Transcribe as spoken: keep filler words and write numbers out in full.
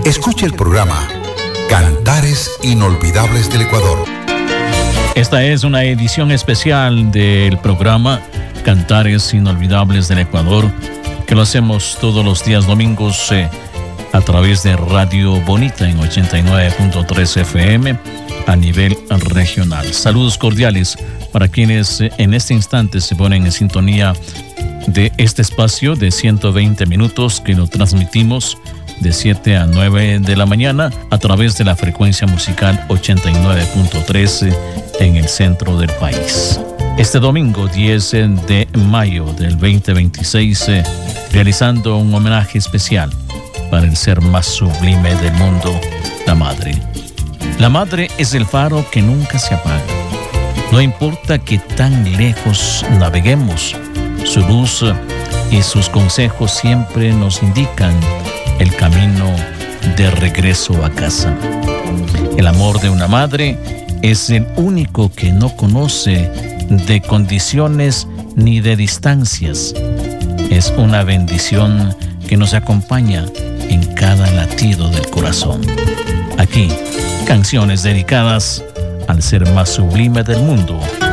Escuche el programa Cantares Inolvidables del Ecuador. Esta es una edición especial del programa Cantares Inolvidables del Ecuador, que lo hacemos todos los días domingos eh, a través de Radio Bonita en ochenta y nueve punto tres F M a nivel regional. Saludos cordiales para quienes eh, en este instante se ponen en sintonía de este espacio de ciento veinte minutos que lo transmitimos de siete a nueve de la mañana a través de la frecuencia musical ochenta y nueve punto tres en el centro del país. Este domingo diez de mayo del veinte veintiséis, eh, realizando un homenaje especial para el ser más sublime del mundo, la madre. La madre es el faro que nunca se apaga. No importa que tan lejos naveguemos, su luz y sus consejos siempre nos indican el camino de regreso a casa. El amor de una madre es el único que no conoce de condiciones ni de distancias. Es una bendición que nos acompaña en cada latido del corazón. Aquí, canciones dedicadas al ser más sublime del mundo,